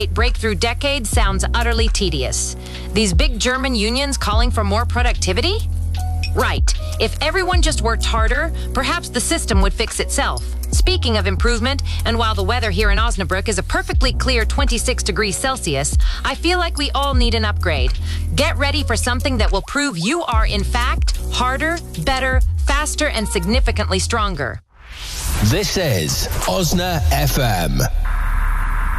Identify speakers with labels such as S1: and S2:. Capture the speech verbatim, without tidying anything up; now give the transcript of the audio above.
S1: break through decades sounds utterly tedious. These big German unions calling for more productivity? Right. If everyone just worked harder, perhaps the system would fix itself. Speaking of improvement, and while the weather here in Osnabrück is a perfectly clear twenty-six degrees Celsius, I feel like we all need an upgrade. Get ready for something that will prove you are, in fact, harder, better, faster, and significantly stronger.
S2: This is Osna F M.